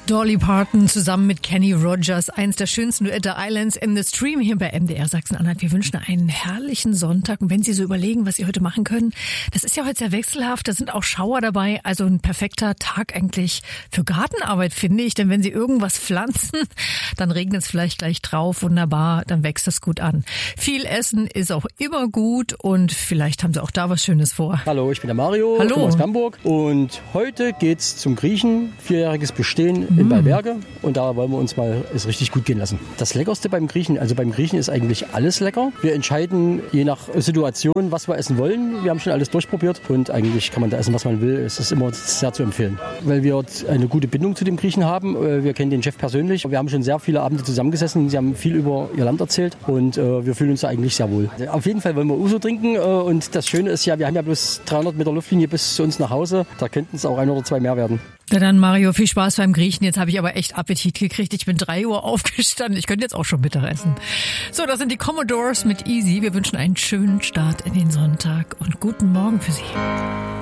Dolly Parton zusammen mit Kenny Rogers, eins der schönsten Duette Islands in the Stream hier bei MDR Sachsen-Anhalt. Wir wünschen einen herrlichen Sonntag. Und wenn Sie so überlegen, was Sie heute machen können, das ist ja heute sehr wechselhaft, da sind auch Schauer dabei, also ein perfekter Tag eigentlich für Gartenarbeit, finde ich. Denn wenn Sie irgendwas pflanzen, dann regnet es vielleicht gleich drauf, wunderbar, dann wächst es gut an. Viel Essen ist auch immer gut und vielleicht haben Sie auch da was Schönes vor. Hallo, ich bin der Mario, Hallo. komme aus Hamburg und heute geht's zum Griechen, 4-jähriges Bestehen in Ballberge und da wollen wir uns mal es richtig gut gehen lassen. Das Leckerste beim Griechen ist eigentlich alles lecker. Wir entscheiden je nach Situation, was wir essen wollen. Wir haben schon alles durchprobiert und eigentlich kann man da essen, was man will. Es ist immer sehr zu empfehlen, weil wir eine gute Bindung zu dem Griechen haben. Wir kennen den Chef persönlich. Wir haben schon sehr viele Abende zusammengesessen. Sie haben viel über ihr Land erzählt und wir fühlen uns da eigentlich sehr wohl. Auf jeden Fall wollen wir Uso trinken und das Schöne ist ja, wir haben ja bloß 300 Meter Luftlinie bis zu uns nach Hause. Da könnten es auch 1 oder 2 mehr werden. Na dann, Mario, viel Spaß beim Griechen. Jetzt habe ich aber echt Appetit gekriegt. Ich bin 3 Uhr aufgestanden. Ich könnte jetzt auch schon Mittag essen. So, das sind die Commodores mit Easy. Wir wünschen einen schönen Start in den Sonntag und guten Morgen für Sie.